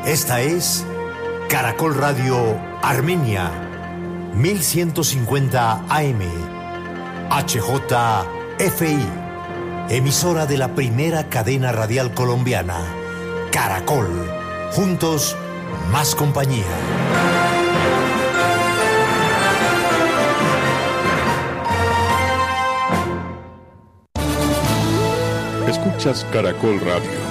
Esta es Caracol Radio Armenia, 1150 AM, HJFI, emisora de la primera cadena radial colombiana, Caracol. Juntos, más compañía. Escuchas Caracol Radio.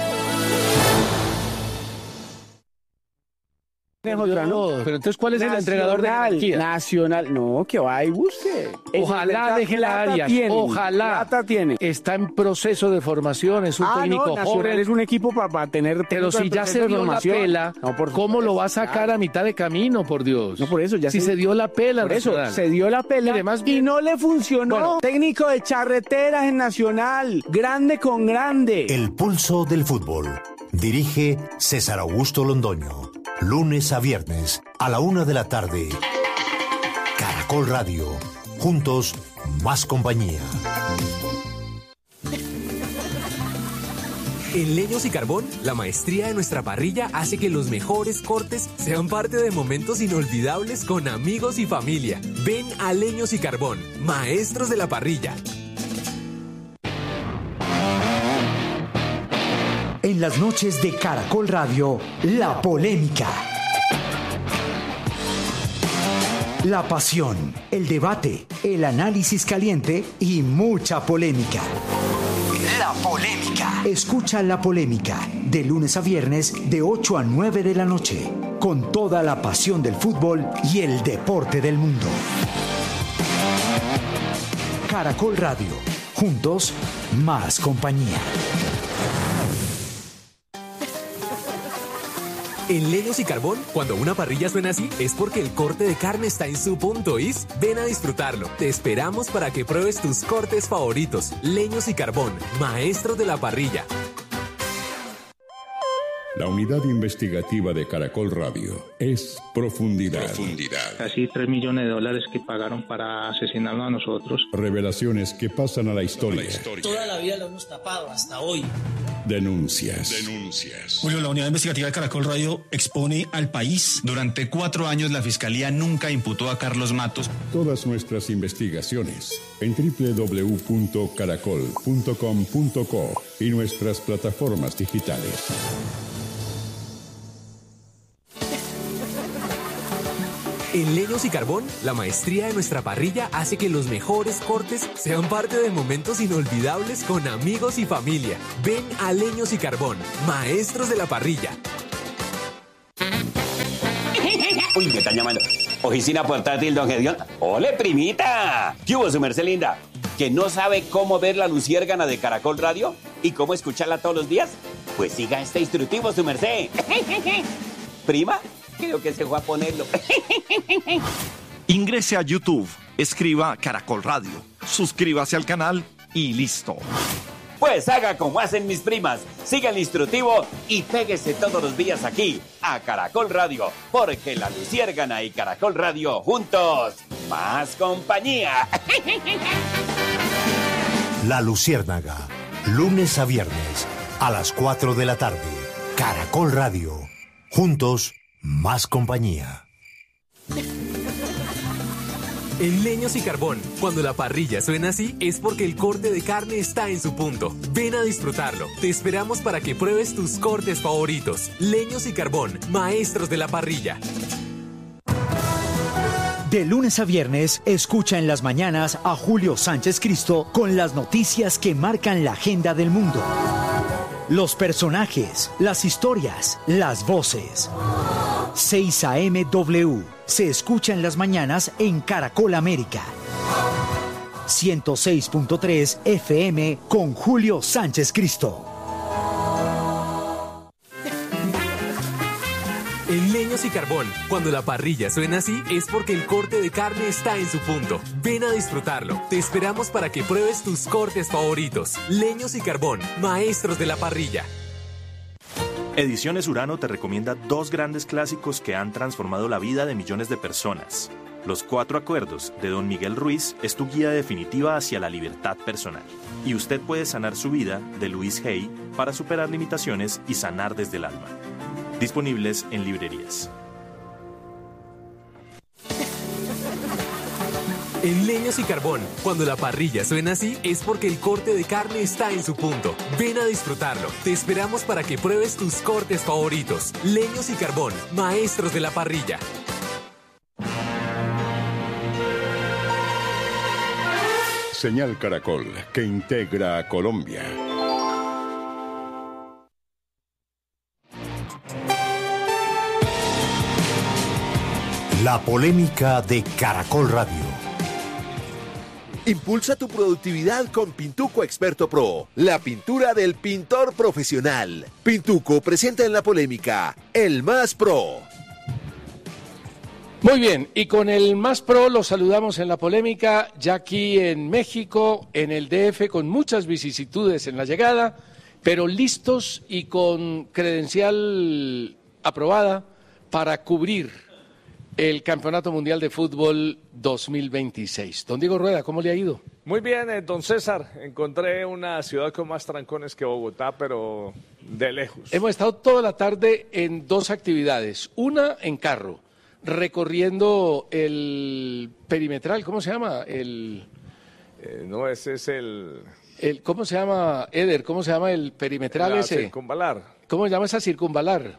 No, pero entonces, ¿cuál es el entrenador de Barranquilla? Nacional, no, que va y busque. Ojalá deje la área. Ojalá. Plata tiene. Está en proceso de formación, es un técnico joven. Es un equipo para tener. Pero si ya se dio la pela, ¿cómo lo va a sacar a mitad de camino, por Dios? No, por eso ya se dio la pela. Por eso, se dio la pela y no le funcionó. Bueno, técnico de charreteras en Nacional, grande con grande. El pulso del fútbol. Dirige César Augusto Londoño. Lunes a viernes, a la 1 de la tarde. Caracol Radio. Juntos, más compañía. En Leños y Carbón, la maestría de nuestra parrilla hace que los mejores cortes sean parte de momentos inolvidables con amigos y familia. Ven a Leños y Carbón, maestros de la parrilla. En las noches de Caracol Radio, la polémica. La pasión, el debate, el análisis caliente y mucha polémica. La polémica. Escucha La Polémica, de lunes a viernes, de 8 a 9 de la noche, con toda la pasión del fútbol y el deporte del mundo. Caracol Radio. Juntos, más compañía. En Leños y Carbón, cuando una parrilla suena así, es porque el corte de carne está en su punto, ¿is? Ven a disfrutarlo. Te esperamos para que pruebes tus cortes favoritos. Leños y Carbón, maestros de la parrilla. La unidad investigativa de Caracol Radio es Profundidad. Casi $3 millones que pagaron para asesinarnos a nosotros. Revelaciones que pasan a la historia. Toda la vida lo hemos tapado, hasta hoy. Denuncias. Julio, la unidad investigativa de Caracol Radio expone al país. Durante 4 años la Fiscalía nunca imputó a Carlos Matos. Todas nuestras investigaciones en www.caracol.com.co y nuestras plataformas digitales. En Leños y Carbón, la maestría de nuestra parrilla hace que los mejores cortes sean parte de momentos inolvidables con amigos y familia. Ven a Leños y Carbón, maestros de la parrilla. Uy, me están llamando. Oficina portátil, don Gedeón. ¡Ole, primita! ¿Qué hubo, su merced linda? ¿Que no sabe cómo ver la luciérgana de Caracol Radio? ¿Y cómo escucharla todos los días? Pues siga este instructivo, su merced. ¿Prima? Creo que se fue a ponerlo. Ingrese a YouTube, escriba Caracol Radio, suscríbase al canal y listo. Pues haga como hacen mis primas, siga el instructivo y péguese todos los días aquí, a Caracol Radio, porque la luciérgana y Caracol Radio juntos, más compañía. La Luciérnaga, lunes a viernes, a las 4 de la tarde. Caracol Radio, juntos, más compañía. En Leños y Carbón, cuando la parrilla suena así, es porque el corte de carne está en su punto. Ven a disfrutarlo. Te esperamos para que pruebes tus cortes favoritos. Leños y Carbón, maestros de la parrilla. De lunes a viernes, escucha en las mañanas a Julio Sánchez Cristo con las noticias que marcan la agenda del mundo. Los personajes, las historias, las voces. 6 AM-W. Se escucha en las mañanas en Caracol América. 106.3 FM con Julio Sánchez Cristo. En Leños y Carbón, cuando la parrilla suena así, es porque el corte de carne está en su punto. Ven a disfrutarlo. Te esperamos para que pruebes tus cortes favoritos. Leños y Carbón, maestros de la parrilla. Ediciones Urano te recomienda 2 grandes clásicos que han transformado la vida de millones de personas. Los 4 acuerdos de Don Miguel Ruiz es tu guía definitiva hacia la libertad personal. Y usted puede sanar su vida de Luis Hay para superar limitaciones y sanar desde el alma. Disponibles en librerías. En Leños y Carbón, cuando la parrilla suena así, es porque el corte de carne está en su punto. Ven a disfrutarlo. Te esperamos para que pruebes tus cortes favoritos. Leños y Carbón, maestros de la parrilla. Señal Caracol, que integra a Colombia. La polémica de Caracol Radio. Impulsa tu productividad con Pintuco Experto Pro, la pintura del pintor profesional. Pintuco presenta en la polémica el Más Pro. Muy bien, y con el Más Pro los saludamos en la polémica, ya aquí en México, en el DF, con muchas vicisitudes en la llegada, pero listos y con credencial aprobada para cubrir el Campeonato Mundial de Fútbol 2026. Don Diego Rueda, ¿cómo le ha ido? Muy bien, don César. Encontré una ciudad con más trancones que Bogotá, pero de lejos. Hemos estado toda la tarde en dos actividades. Una en carro, recorriendo el perimetral, ¿cómo se llama? No, ese es el... ¿Cómo se llama, Eder? ¿Cómo se llama el perimetral ese? Circunvalar. ¿Cómo se llama esa circunvalar?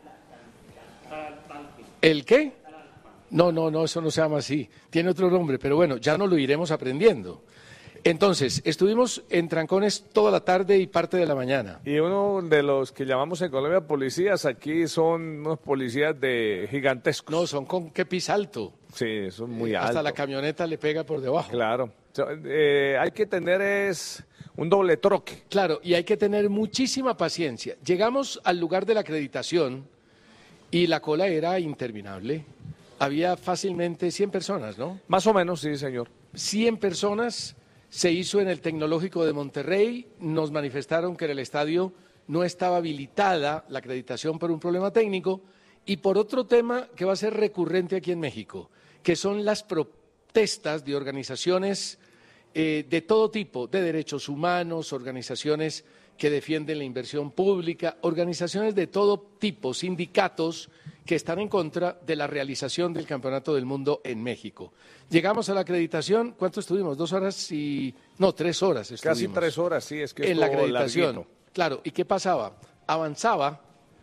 ¿El qué? No, eso no se llama así, tiene otro nombre, pero bueno, ya nos lo iremos aprendiendo. Entonces, estuvimos en trancones toda la tarde y parte de la mañana. Y uno de los que llamamos en Colombia policías, aquí son unos policías de gigantescos. No, son con kepis alto. Sí, son muy altos. Hasta la camioneta le pega por debajo. Claro, hay que tener un doble troque. Claro, y hay que tener muchísima paciencia. Llegamos al lugar de la acreditación y la cola era interminable. Había fácilmente 100 personas, ¿no? Más o menos, sí, señor. 100 personas, se hizo en el Tecnológico de Monterrey, nos manifestaron que en el estadio no estaba habilitada la acreditación por un problema técnico y por otro tema que va a ser recurrente aquí en México, que son las protestas de organizaciones de todo tipo, de derechos humanos, organizaciones que defienden la inversión pública, organizaciones de todo tipo, sindicatos que están en contra de la realización del Campeonato del Mundo en México. Llegamos a la acreditación, ¿cuánto estuvimos? 2 horas y... no, 3 horas estuvimos. Casi 3 horas, sí, es que en la acreditación. Larguito. Claro, ¿y qué pasaba? Avanzaba,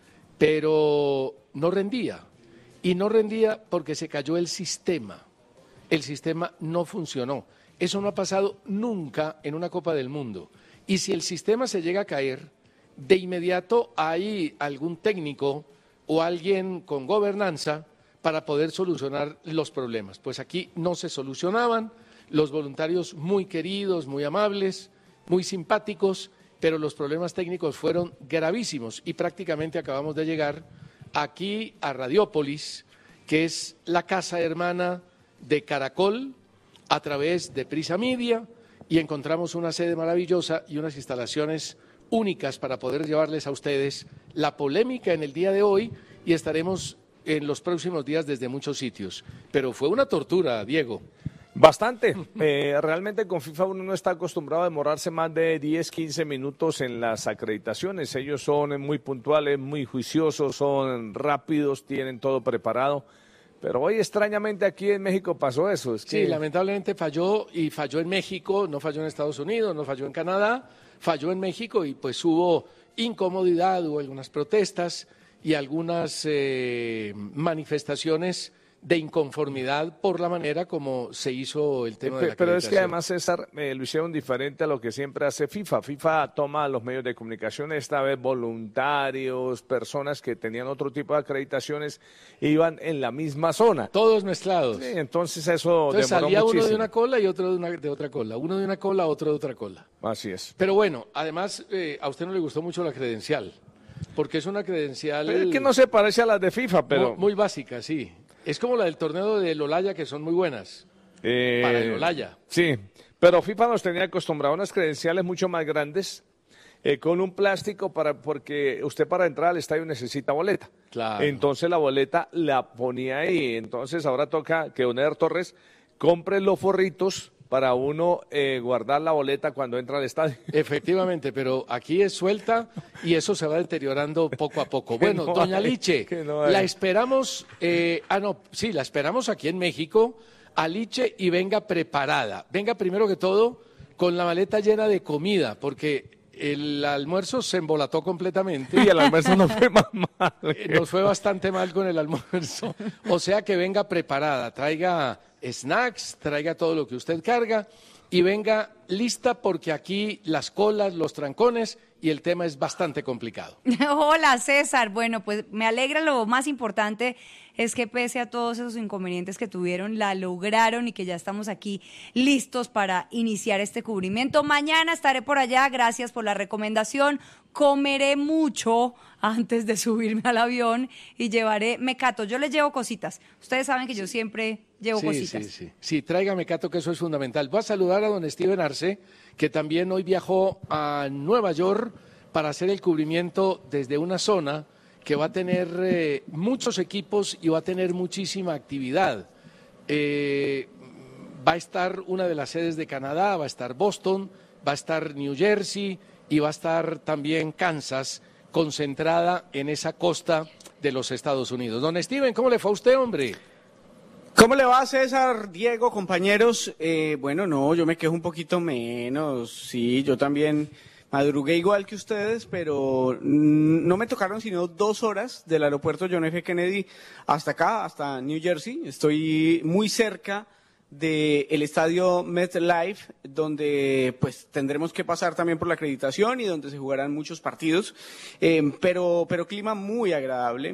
pero no rendía. Y no rendía porque se cayó el sistema. El sistema no funcionó. Eso no ha pasado nunca en una Copa del Mundo. Y si el sistema se llega a caer, de inmediato hay algún técnico o alguien con gobernanza para poder solucionar los problemas. Pues aquí no se solucionaban, los voluntarios muy queridos, muy amables, muy simpáticos, pero los problemas técnicos fueron gravísimos y prácticamente acabamos de llegar aquí a Radiópolis, que es la casa hermana de Caracol a través de Prisa Media, y encontramos una sede maravillosa y unas instalaciones únicas para poder llevarles a ustedes la polémica en el día de hoy y estaremos en los próximos días desde muchos sitios. Pero fue una tortura, Diego. Bastante. Realmente con FIFA uno no está acostumbrado a demorarse más de 10, 15 minutos en las acreditaciones. Ellos son muy puntuales, muy juiciosos, son rápidos, tienen todo preparado. Pero hoy extrañamente aquí en México pasó eso. Sí, lamentablemente falló y falló en México, no falló en Estados Unidos, no falló en Canadá, falló en México y pues hubo incomodidad, hubo algunas protestas y algunas manifestaciones de inconformidad por la manera como se hizo el tema de la acreditación. Pero es que además, César, lo hicieron diferente a lo que siempre hace FIFA. FIFA toma a los medios de comunicación, esta vez voluntarios, personas que tenían otro tipo de acreditaciones, iban en la misma zona. Todos mezclados. Sí, entonces eso demoró salía muchísimo. Uno de una cola y otro de otra cola. Uno de una cola, otro de otra cola. Así es. Pero bueno, además, a usted no le gustó mucho la credencial, porque es una credencial... Pero es que no se parece a las de FIFA, pero... Muy básica, sí. Es como la del torneo del Olaya, que son muy buenas. Para el Olaya. Sí, pero FIFA nos tenía acostumbrado a unas credenciales mucho más grandes, con un plástico, porque usted para entrar al estadio necesita boleta. Claro. Entonces la boleta la ponía ahí. Entonces ahora toca que Oner Torres compre los forritos para uno guardar la boleta cuando entra al estadio. Efectivamente, pero aquí es suelta y eso se va deteriorando poco a poco. Bueno, no doña Liche, la esperamos, la esperamos aquí en México, a Liche, y venga preparada. Venga primero que todo con la maleta llena de comida, porque el almuerzo se embolató completamente. Y el almuerzo nos fue más mal. Nos fue bastante mal con el almuerzo. O sea que venga preparada, traiga snacks, traiga todo lo que usted carga y venga lista porque aquí las colas, los trancones y el tema es bastante complicado. Hola, César. Bueno, pues me alegra, lo más importante es que pese a todos esos inconvenientes que tuvieron, la lograron y que ya estamos aquí listos para iniciar este cubrimiento. Mañana estaré por allá, gracias por la recomendación. Comeré mucho antes de subirme al avión y llevaré mecato. Yo les llevo cositas. Ustedes saben que yo siempre llevo cositas. Sí, traiga mecato, que eso es fundamental. Voy a saludar a don Steven Arce, que también hoy viajó a Nueva York para hacer el cubrimiento desde una zona que va a tener muchos equipos y va a tener muchísima actividad. Va a estar una de las sedes de Canadá, va a estar Boston, va a estar New Jersey y va a estar también Kansas, concentrada en esa costa de los Estados Unidos. Don Steven, ¿cómo le fue a usted, hombre? ¿Cómo le va, César, Diego, compañeros? Bueno, no, yo me quejo un poquito menos. Sí, yo también madrugué igual que ustedes, pero no me tocaron sino 2 horas del aeropuerto John F. Kennedy hasta acá, hasta New Jersey. Estoy muy cerca del estadio MetLife, donde pues tendremos que pasar también por la acreditación y donde se jugarán muchos partidos, pero clima muy agradable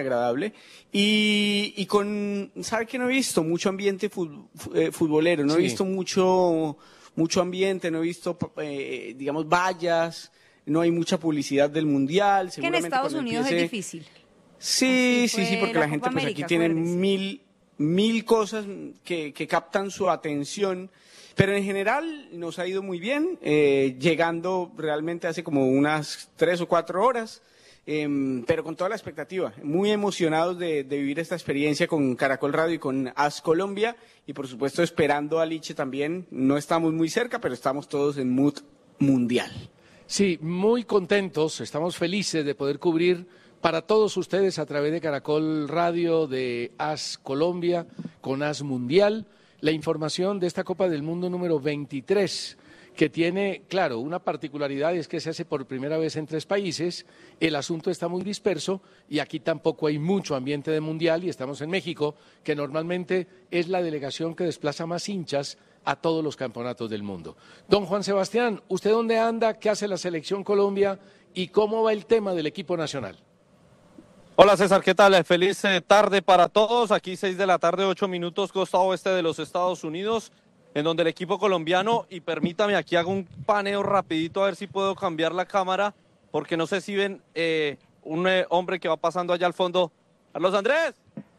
y con, ¿sabe qué? No he visto mucho ambiente futbolero, no he visto mucho ambiente, no he visto digamos vallas, no hay mucha publicidad del Mundial. Que en Estados Unidos es difícil. Sí, porque la gente pues aquí tiene mil cosas que captan su atención, pero en general nos ha ido muy bien, llegando realmente hace como unas 3 o 4 horas, pero con toda la expectativa, muy emocionados de vivir esta experiencia con Caracol Radio y con AS Colombia, y por supuesto esperando a Liche también. No estamos muy cerca, pero estamos todos en mood mundial. Sí, muy contentos, estamos felices de poder cubrir para todos ustedes a través de Caracol Radio, de AS Colombia, con AS Mundial, la información de esta Copa del Mundo número 23, que tiene, claro, una particularidad, es que se hace por primera vez en 3 países, el asunto está muy disperso y aquí tampoco hay mucho ambiente de Mundial y estamos en México, que normalmente es la delegación que desplaza más hinchas a todos los campeonatos del mundo. Don Juan Sebastián, ¿usted dónde anda? ¿Qué hace la Selección Colombia? ¿Y cómo va el tema del equipo nacional? Hola César, ¿qué tal? Feliz tarde para todos. Aquí 6 de la tarde, 8 minutos, costa oeste de los Estados Unidos, en donde el equipo colombiano, y permítame, aquí hago un paneo rapidito a ver si puedo cambiar la cámara, porque no sé si ven un hombre que va pasando allá al fondo. ¡Carlos Andrés!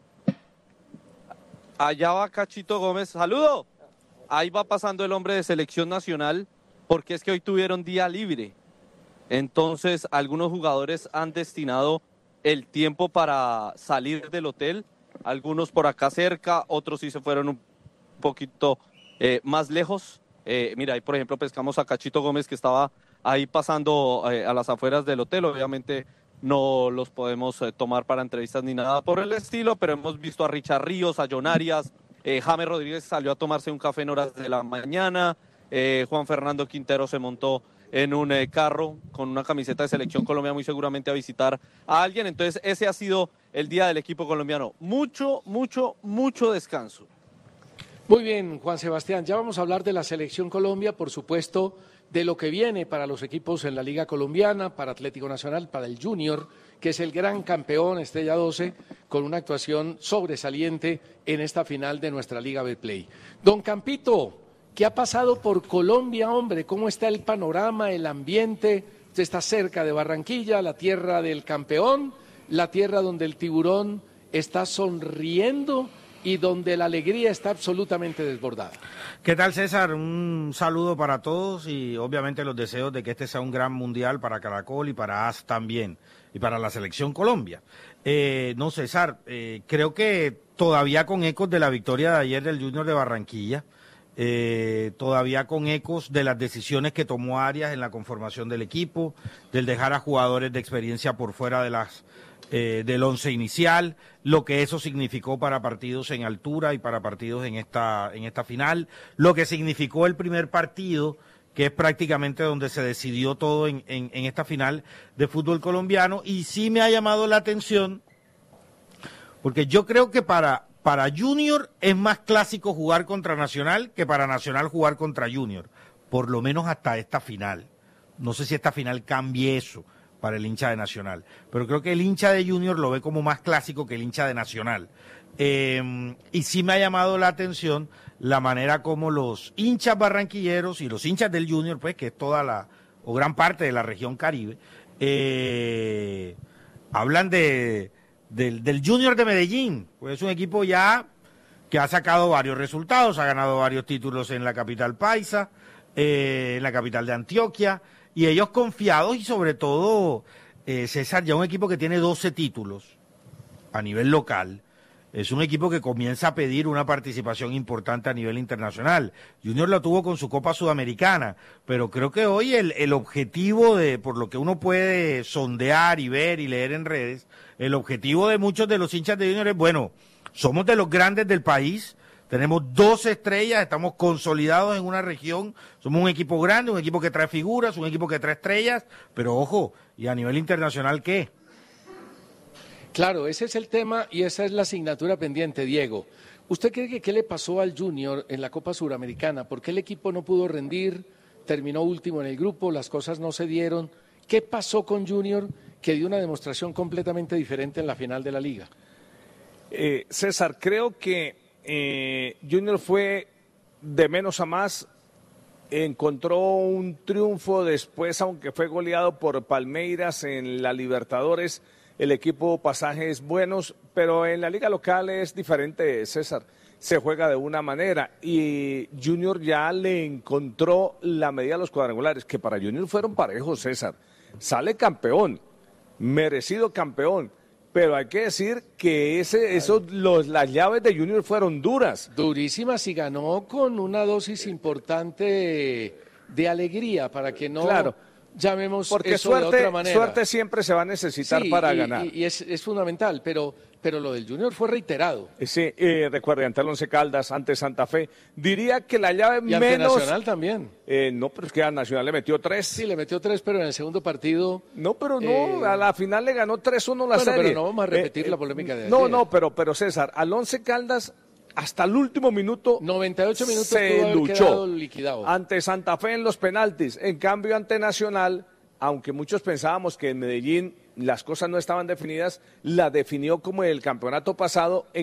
Allá va Cachito Gómez. ¡Saludo! Ahí va pasando el hombre de Selección Nacional, porque es que hoy tuvieron día libre. Entonces, algunos jugadores han destinado el tiempo para salir del hotel, algunos por acá cerca, otros sí se fueron un poquito más lejos. Mira, ahí por ejemplo pescamos a Cachito Gómez, que estaba ahí pasando a las afueras del hotel. Obviamente no los podemos tomar para entrevistas ni nada por el estilo, pero hemos visto a Richard Ríos, a John Arias, James Rodríguez salió a tomarse un café en horas de la mañana, Juan Fernando Quintero se montó en un carro con una camiseta de Selección Colombia, muy seguramente a visitar a alguien. Entonces ese ha sido el día del equipo colombiano. Mucho descanso. Muy bien, Juan Sebastián, ya vamos a hablar de la Selección Colombia, por supuesto, de lo que viene para los equipos en la Liga Colombiana, para Atlético Nacional, para el Junior, que es el gran campeón, Estrella 12, con una actuación sobresaliente en esta final de nuestra Liga Betplay. Don Campito, ¿qué ha pasado por Colombia, hombre? ¿Cómo está el panorama, el ambiente? Usted está cerca de Barranquilla, la tierra del campeón, la tierra donde el tiburón está sonriendo y donde la alegría está absolutamente desbordada. ¿Qué tal, César? Un saludo para todos y obviamente los deseos de que este sea un gran mundial para Caracol y para AS también, y para la Selección Colombia. No, César, creo que todavía con ecos de la victoria de ayer del Junior de Barranquilla, todavía con ecos de las decisiones que tomó Arias en la conformación del equipo, del dejar a jugadores de experiencia por fuera del once inicial, lo que eso significó para partidos en altura y para partidos en esta final, lo que significó el primer partido, que es prácticamente donde se decidió todo en esta final de fútbol colombiano. Y sí me ha llamado la atención, porque yo creo que para Junior es más clásico jugar contra Nacional que para Nacional jugar contra Junior, por lo menos hasta esta final. No sé si esta final cambie eso para el hincha de Nacional, pero creo que el hincha de Junior lo ve como más clásico que el hincha de Nacional. Y sí me ha llamado la atención la manera como los hinchas barranquilleros y los hinchas del Junior, pues que es toda o gran parte de la región Caribe, hablan del Junior de Medellín, pues es un equipo ya que ha sacado varios resultados, ha ganado varios títulos en la capital paisa, en la capital de Antioquia, y ellos confiados y sobre todo, César, ya un equipo que tiene 12 títulos a nivel local, es un equipo que comienza a pedir una participación importante a nivel internacional. Junior lo tuvo con su Copa Sudamericana, pero creo que hoy el objetivo por lo que uno puede sondear y ver y leer en redes, el objetivo de muchos de los hinchas de Junior es, bueno, somos de los grandes del país, tenemos 12 estrellas, estamos consolidados en una región, somos un equipo grande, un equipo que trae figuras, un equipo que trae estrellas, pero ojo, ¿y a nivel internacional qué? Claro, ese es el tema y esa es la asignatura pendiente, Diego. ¿Usted cree que qué le pasó al Junior en la Copa Suramericana? ¿Por qué el equipo no pudo rendir? Terminó último en el grupo, las cosas no se dieron. ¿Qué pasó con Junior que dio una demostración completamente diferente en la final de la Liga? César, creo que Junior fue de menos a más, encontró un triunfo después, aunque fue goleado por Palmeiras en la Libertadores. El equipo pasajes buenos, pero en la liga local es diferente, César. Se juega de una manera y Junior ya le encontró la medida a los cuadrangulares, que para Junior fueron parejos, César. Sale campeón, merecido campeón, pero hay que decir que las llaves de Junior fueron duras. Durísimas, y ganó con una dosis importante de alegría, para que no... Claro. Llamemos porque eso de otra manera. Suerte siempre se va a necesitar para ganar. Y es fundamental, pero lo del Junior fue reiterado. Sí, recuerde, ante el Once Caldas, ante Santa Fe. Diría que la llave y ante Nacional también. No, pero es que a Nacional le metió 3. Sí, le metió 3, pero en el segundo partido... No, pero no, a la final le ganó 3-1 la serie. Pero no vamos a repetir la polémica de ayer. No, pero César, al Once Caldas... Hasta el último minuto, 98 minutos se luchó liquidado. Ante Santa Fe en los penaltis. En cambio, ante Nacional, aunque muchos pensábamos que en Medellín las cosas no estaban definidas, la definió como el campeonato pasado.